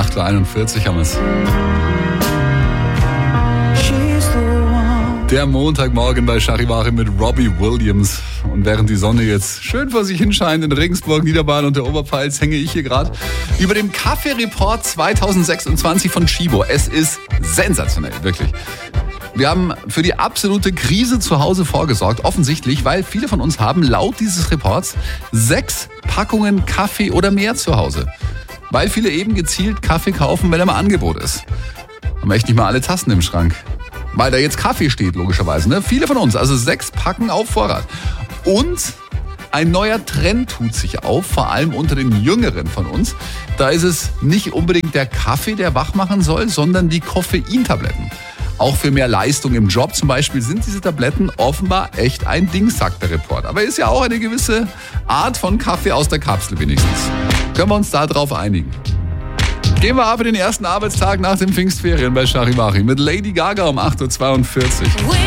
8.41 Uhr haben wir es. Der Montagmorgen bei Charivari mit Robbie Williams. Und während die Sonne jetzt schön vor sich hinscheint in Regensburg, Niederbayern und der Oberpfalz, hänge ich hier gerade über dem Kaffee-Report 2026 von Chibo. Es ist sensationell, wirklich. Wir haben für die absolute Krise zu Hause vorgesorgt, offensichtlich, weil viele von uns haben laut dieses Reports 6 Packungen Kaffee oder mehr zu Hause. Weil viele eben gezielt Kaffee kaufen, wenn er mal Angebot ist. Haben echt nicht mal alle Tassen im Schrank. Weil da jetzt Kaffee steht, logischerweise. Ne? Viele von uns, also 6 Packen auf Vorrat. Und ein neuer Trend tut sich auf, vor allem unter den Jüngeren von uns. Da ist es nicht unbedingt der Kaffee, der wach machen soll, sondern die Koffeintabletten. Auch für mehr Leistung im Job zum Beispiel sind diese Tabletten offenbar echt ein Ding, sagt der Report. Aber ist ja auch eine gewisse Art von Kaffee aus der Kapsel wenigstens. Können wir uns da drauf einigen? Gehen wir ab in den ersten Arbeitstag nach den Pfingstferien bei Charivari mit Lady Gaga um 8.42 Uhr.